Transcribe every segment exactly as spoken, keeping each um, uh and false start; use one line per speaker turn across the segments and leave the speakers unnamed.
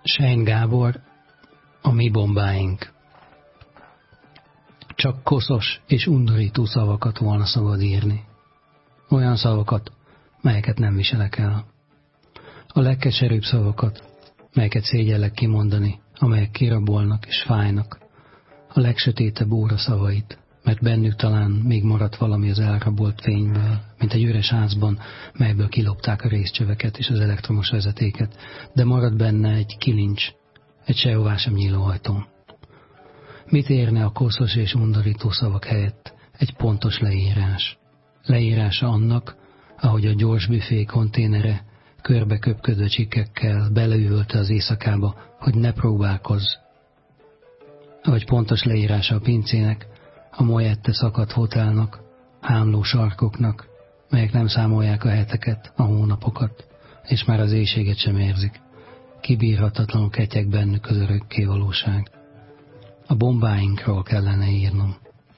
Sein Gábor, a mi bombáink. Csak koszos és undorító szavakat volna szabad írni. Olyan szavakat, melyeket nem viselek el. A legkeserűbb szavakat, melyeket szégyellek kimondani, amelyek kirabolnak és fájnak. A legsötétebb óra szavait, mert bennük talán még maradt valami az elrabolt fényből, mint egy üres házban, melyből kilopták a részcsöveket és az elektromos vezetéket, de marad benne egy kilincs, egy sehová sem nyíló ajtón. Mit érne a koszos és undorító szavak helyett egy pontos leírás? Leírása annak, ahogy a gyors büfé konténere körbe köpködő csikkekkel beleüvölte az éjszakába, hogy ne próbálkozz. Vagy pontos leírása a pincének, a Moyette szakadt hotelnak, hámló sarkoknak, melyek nem számolják a heteket, a hónapokat, és már az éjséget sem érzik. Kibírhatatlanul ketyeg bennük az örökké valóság. A bombáinkról kellene írnom.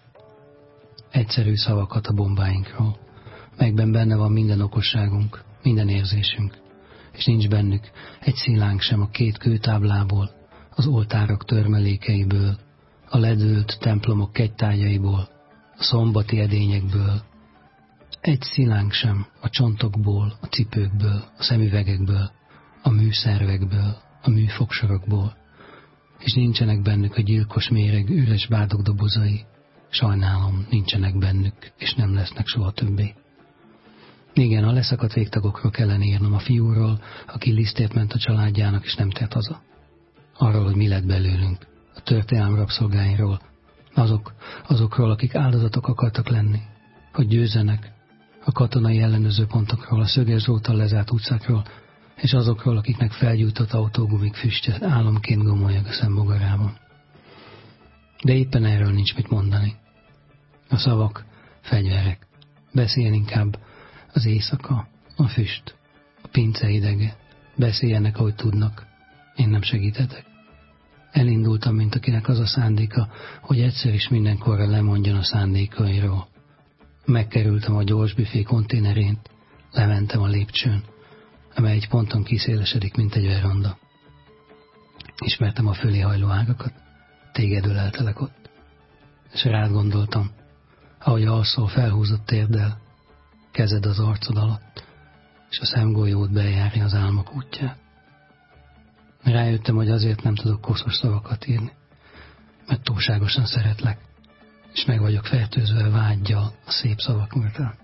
Egyszerű szavakat a bombáinkról, melyekben benne van minden okosságunk, minden érzésünk, és nincs bennük egy szilánk sem a két kőtáblából, az oltárok törmelékeiből, a ledőlt templomok kegytájaiból, a szombati edényekből, egy szilánk sem a csontokból, a cipőkből, a szemüvegekből, a műszervekből, a műfogsorokból, és nincsenek bennük a gyilkos méreg üres bádogdobozai. Sajnálom, nincsenek bennük, és nem lesznek soha többé. Igen, a leszakadt végtagokról kellene írnom, a fiúról, aki lisztért ment a családjának, és nem tért haza. Arról, hogy mi lett belőlünk, a történelem rabszolgáiról, azok, azokról, akik áldozatok akartak lenni, hogy győzzenek, a katonai ellenőrző pontokról, a szöges dróttal lezárt utcákról, és azokról, akiknek felgyújtott autógumik füstje álomként gomolyog a szembogarában. De éppen erről nincs mit mondani. A szavak fegyverek. Beszéljen inkább az éjszaka, a füst, a pince idege. Beszéljenek, ahogy tudnak. Én nem segíthetek. Elindultam, mint akinek az a szándéka, hogy egyszer is mindenkorra lemondjon a szándékairól. Megkerültem a gyors büfé konténerét, lementem a lépcsőn, amely egy ponton kiszélesedik, mint egy veranda. Ismertem a fölé hajló ágakat, téged öleltelek ott, és rád gondoltam, ahogy alszol felhúzott térdel, kezed az arcod alatt, és a szemgolyód bejárja az álmok útját. Rájöttem, hogy azért nem tudok koszos szavakat írni, mert túlságosan szeretlek, és meg vagyok fertőzve vággyal a szép szavak után.